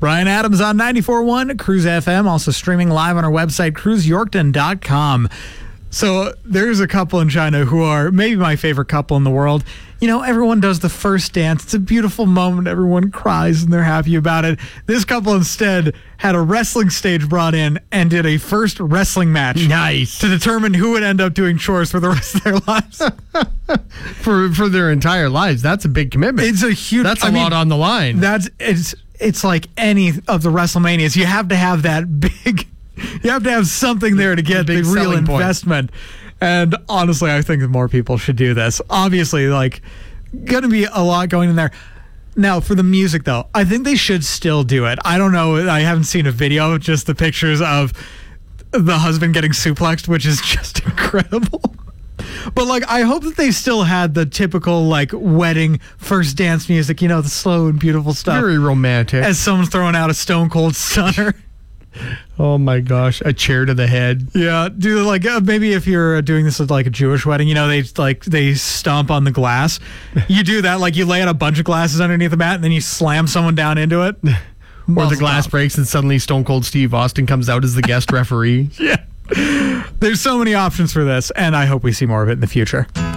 Bryan Adams on 94.1 Cruise FM, also streaming live on our website, cruiseyorkton.com. So there's a couple in China who are maybe my favorite couple in the world. You know, everyone does the first dance. It's a beautiful moment. Everyone cries and they're happy about it. This couple instead had a wrestling stage brought in and did a first wrestling match. Nice. To determine who would end up doing chores for the rest of their lives. for their entire lives. That's a big commitment. It's a huge... That's a lot on the line. It's like any of the WrestleManias. You have to have that big... You have to have something there to get the real investment. And honestly, I think that more people should do this. Obviously, like, going to be a lot going in there. Now, for the music, though, I think they should still do it. I don't know. I haven't seen a video, just the pictures of the husband getting suplexed, which is just incredible. But, like, I hope that they still had the typical, like, wedding first dance music, you know, the slow and beautiful stuff. Very romantic. As someone's throwing out a Stone Cold Stunner. Oh my gosh, a chair to the head. Yeah, do like maybe if you're doing this at like a Jewish wedding, you know, they stomp on the glass. You do that, like you lay out a bunch of glasses underneath the mat and then you slam someone down into it. Or the glass breaks and suddenly Stone Cold Steve Austin comes out as the guest referee. Yeah. There's so many options for this, and I hope we see more of it in the future.